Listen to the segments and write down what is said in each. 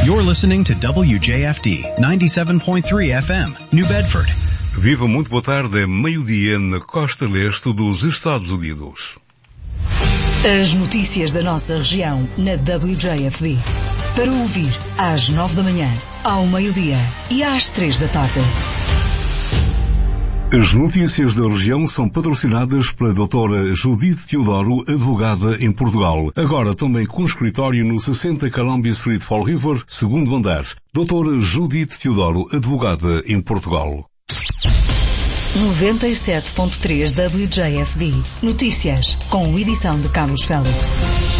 You're listening to WJFD 97.3 FM, New Bedford. Viva, muito boa tarde, é meio-dia na costa leste dos Estados Unidos. As notícias da nossa região na WJFD. Para ouvir às 9 da manhã, ao meio-dia e às 3 da tarde. As notícias da região são patrocinadas pela doutora Judith Teodoro, advogada em Portugal. Agora também com escritório no 60 Columbia Street, Fall River, segundo andar. Doutora Judith Teodoro, advogada em Portugal. 97.3 WJFD. Notícias, com edição de Carlos Félix.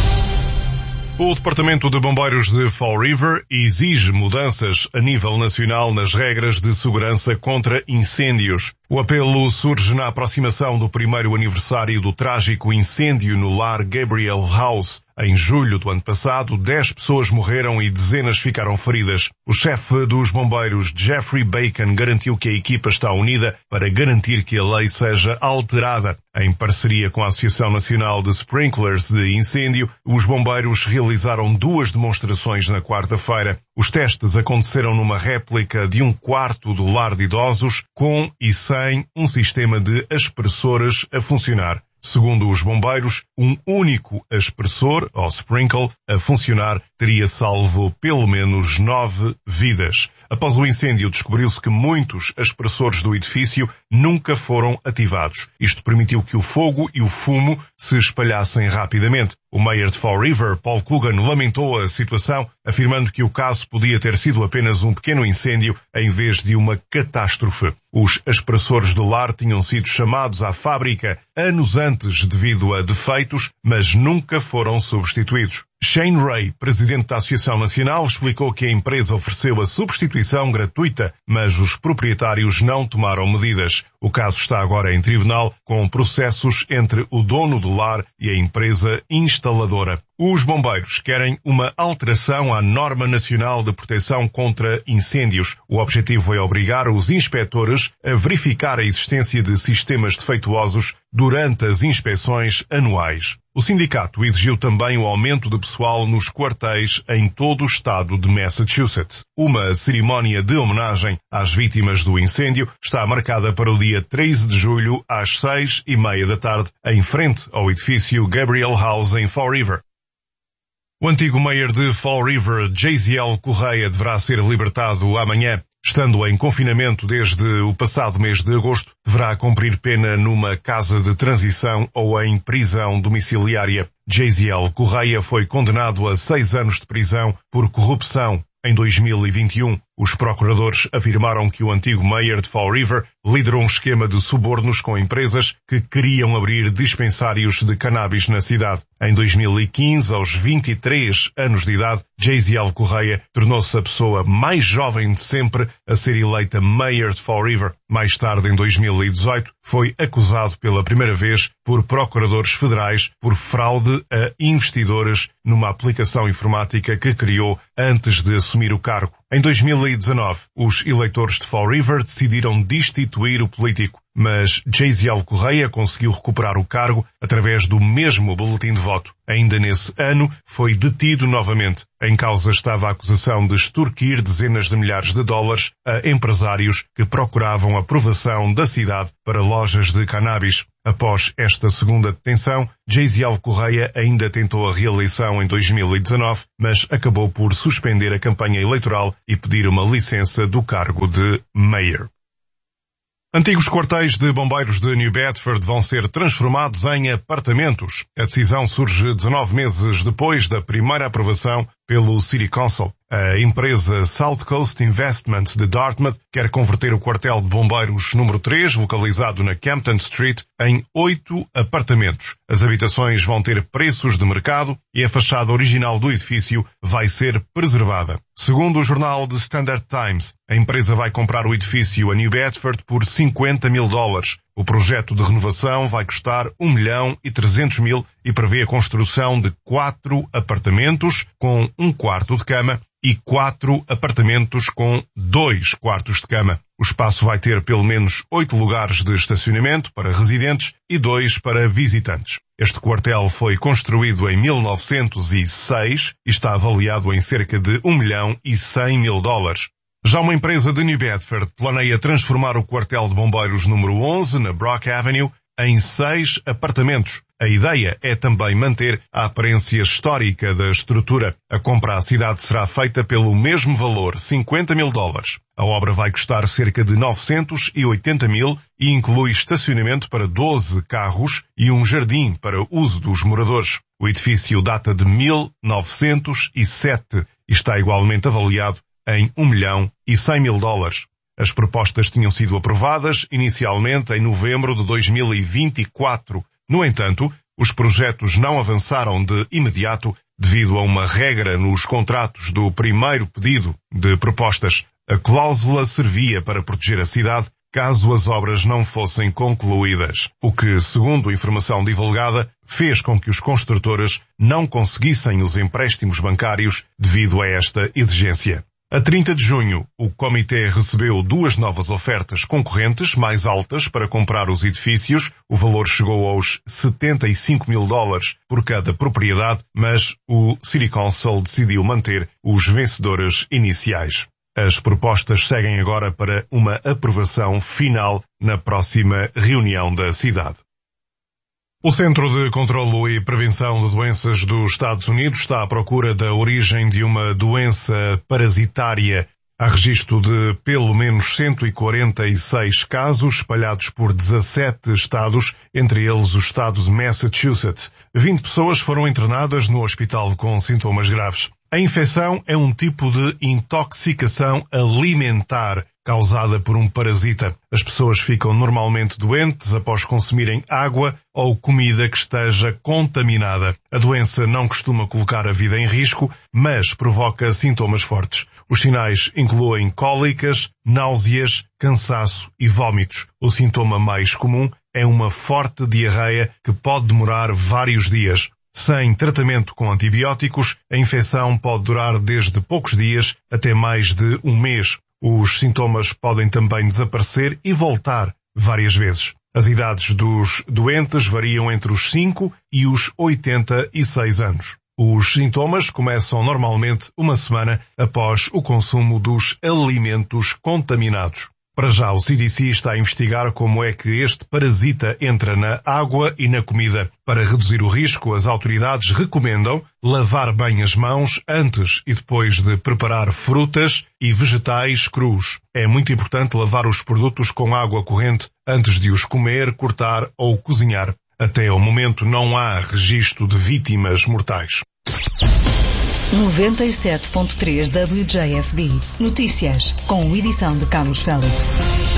O Departamento de Bombeiros de Fall River exige mudanças a nível nacional nas regras de segurança contra incêndios. O apelo surge na aproximação do primeiro aniversário do trágico incêndio no lar Gabriel House. Em julho do ano passado, 10 pessoas morreram e dezenas ficaram feridas. O chefe dos bombeiros, Jeffrey Bacon, garantiu que a equipa está unida para garantir que a lei seja alterada. Em parceria com a Associação Nacional de Sprinklers de Incêndio, os bombeiros realizaram 2 demonstrações na quarta-feira. Os testes aconteceram numa réplica de um quarto do lar de idosos, com e sem um sistema de aspersores a funcionar. Segundo os bombeiros, um único aspersor, ou sprinkle, a funcionar teria salvo pelo menos 9 vidas. Após o incêndio, descobriu-se que muitos aspersores do edifício nunca foram ativados. Isto permitiu que o fogo e o fumo se espalhassem rapidamente. O mayor de Fall River, Paul Coogan, lamentou a situação, afirmando que o caso podia ter sido apenas um pequeno incêndio em vez de uma catástrofe. Os aspersores do lar tinham sido chamados à fábrica anos antes devido a defeitos, mas nunca foram substituídos. Shane Ray, presidente da Associação Nacional, explicou que a empresa ofereceu a substituição gratuita, mas os proprietários não tomaram medidas. O caso está agora em tribunal, com processos entre o dono do lar e a empresa instaladora. Os bombeiros querem uma alteração à Norma Nacional de Proteção contra Incêndios. O objetivo é obrigar os inspetores a verificar a existência de sistemas defeituosos durante as inspeções anuais. O sindicato exigiu também o aumento de pessoal nos quartéis em todo o estado de Massachusetts. Uma cerimónia de homenagem às vítimas do incêndio está marcada para o dia 13 de julho às 6:30 da tarde, em frente ao edifício Gabriel House em Fall River. O antigo mayor de Fall River, Jaziel Correia, deverá ser libertado amanhã. Estando em confinamento desde o passado mês de agosto, deverá cumprir pena numa casa de transição ou em prisão domiciliária. Jaziel Correia foi condenado a 6 anos de prisão por corrupção. Em 2021, os procuradores afirmaram que o antigo mayor de Fall River liderou um esquema de subornos com empresas que queriam abrir dispensários de cannabis na cidade. Em 2015, aos 23 anos de idade, Jaziel Correia tornou-se a pessoa mais jovem de sempre a ser eleita mayor de Fall River. Mais tarde, em 2018, foi acusado pela primeira vez por procuradores federais por fraude a investidores numa aplicação informática que criou antes de assumir o cargo. Em 2019, os eleitores de Fall River decidiram destituir o político, mas Jaziel Correia conseguiu recuperar o cargo através do mesmo boletim de voto. Ainda nesse ano, foi detido novamente. Em causa estava a acusação de extorquir dezenas de milhares de dólares a empresários que procuravam a aprovação da cidade para lojas de cannabis. Após esta segunda detenção, Jaziel Correia ainda tentou a reeleição em 2019, mas acabou por suspender a campanha eleitoral e pedir uma licença do cargo de mayor. Antigos quartéis de bombeiros de New Bedford vão ser transformados em apartamentos. A decisão surge 19 meses depois da primeira aprovação pelo City Council. A empresa South Coast Investments de Dartmouth quer converter o quartel de bombeiros número 3, localizado na Campton Street, em 8 apartamentos. As habitações vão ter preços de mercado e a fachada original do edifício vai ser preservada. Segundo o jornal The Standard Times, a empresa vai comprar o edifício a New Bedford por $50 mil. O projeto de renovação vai custar $1.300.000 e prevê a construção de 4 apartamentos com 1 quarto de cama e 4 apartamentos com 2 quartos de cama. O espaço vai ter pelo menos 8 lugares de estacionamento para residentes e 2 para visitantes. Este quartel foi construído em 1906 e está avaliado em cerca de $1.100.000. Já uma empresa de New Bedford planeia transformar o quartel de bombeiros número 11, na Brock Avenue, em 6 apartamentos. A ideia é também manter a aparência histórica da estrutura. A compra à cidade será feita pelo mesmo valor, $50.000. A obra vai custar cerca de $980.000 e inclui estacionamento para 12 carros e um jardim para uso dos moradores. O edifício data de 1907 e está igualmente avaliado em $1.100.000. As propostas tinham sido aprovadas inicialmente em novembro de 2024. No entanto, os projetos não avançaram de imediato devido a uma regra nos contratos do primeiro pedido de propostas. A cláusula servia para proteger a cidade caso as obras não fossem concluídas, o que, segundo a informação divulgada, fez com que os construtores não conseguissem os empréstimos bancários devido a esta exigência. A 30 de junho, o comitê recebeu 2 novas ofertas concorrentes mais altas para comprar os edifícios. O valor chegou aos $75.000 por cada propriedade, mas o City Council decidiu manter os vencedores iniciais. As propostas seguem agora para uma aprovação final na próxima reunião da cidade. O Centro de Controlo e Prevenção de Doenças dos Estados Unidos está à procura da origem de uma doença parasitária. Há registro de pelo menos 146 casos espalhados por 17 estados, entre eles o estado de Massachusetts. 20 pessoas foram internadas no hospital com sintomas graves. A infecção é um tipo de intoxicação alimentar causada por um parasita. As pessoas ficam normalmente doentes após consumirem água ou comida que esteja contaminada. A doença não costuma colocar a vida em risco, mas provoca sintomas fortes. Os sinais incluem cólicas, náuseas, cansaço e vômitos. O sintoma mais comum é uma forte diarreia que pode demorar vários dias. Sem tratamento com antibióticos, a infecção pode durar desde poucos dias até mais de um mês. Os sintomas podem também desaparecer e voltar várias vezes. As idades dos doentes variam entre os 5 e os 86 anos. Os sintomas começam normalmente uma semana após o consumo dos alimentos contaminados. Para já, o CDC está a investigar como é que este parasita entra na água e na comida. Para reduzir o risco, as autoridades recomendam lavar bem as mãos antes e depois de preparar frutas e vegetais crus. É muito importante lavar os produtos com água corrente antes de os comer, cortar ou cozinhar. Até ao momento não há registro de vítimas mortais. 97.3 WJFD. Notícias, com edição de Carlos Félix.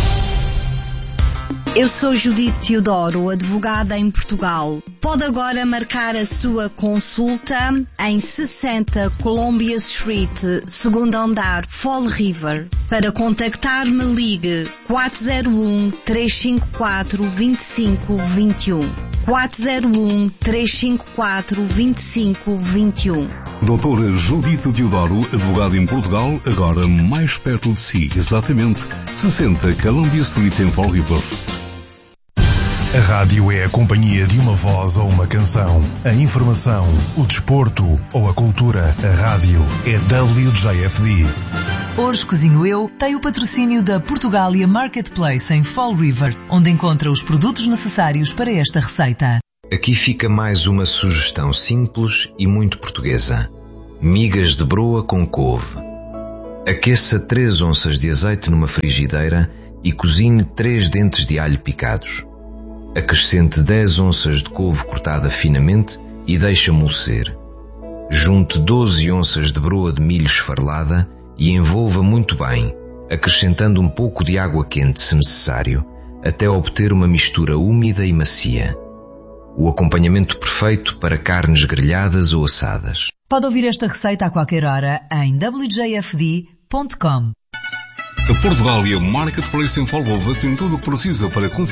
Eu sou Judite Teodoro, advogada em Portugal. Pode agora marcar a sua consulta em 60 Columbia Street, segundo andar, Fall River. Para contactar-me, ligue 401-354-2521. 401-354-2521. Doutora Judite Teodoro, advogada em Portugal, agora mais perto de si, exatamente 60 Columbia Street em Fall River. A rádio é a companhia de uma voz ou uma canção. A informação, o desporto ou a cultura. A rádio é WJFD. Hoje Cozinho Eu tem o patrocínio da Portugália Marketplace em Fall River, onde encontra os produtos necessários para esta receita. Aqui fica mais uma sugestão simples e muito portuguesa. Migas de broa com couve. Aqueça 3 onças de azeite numa frigideira e cozinhe 3 dentes de alho picados. Acrescente 10 onças de couve cortada finamente e deixe amolecer. Junte 12 onças de broa de milho esfarelada e envolva muito bem, acrescentando um pouco de água quente se necessário, até obter uma mistura úmida e macia. O acompanhamento perfeito para carnes grelhadas ou assadas. Pode ouvir esta receita a qualquer hora em wjfd.com. A Portugália Marketplace em Fall River tem tudo o que precisa para